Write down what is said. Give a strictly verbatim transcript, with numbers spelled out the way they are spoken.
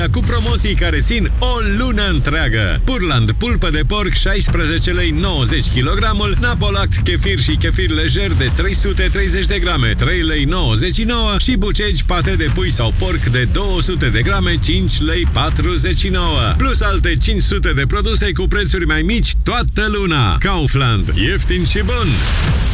cu promoții care țin o lună întreagă. Purland, pulpă de porc șaisprezece lei nouăzeci kilogramul, Napolact, chefir și chefir lejer de trei sute treizeci de grame, trei lei nouăzeci și nouă și Bucegi, pate de pui sau porc de două sute de grame, cinci lei patruzeci și nouă. Plus alte cinci sute de produse cu prețuri mai mici toată luna. Kaufland. Ieftin și bun!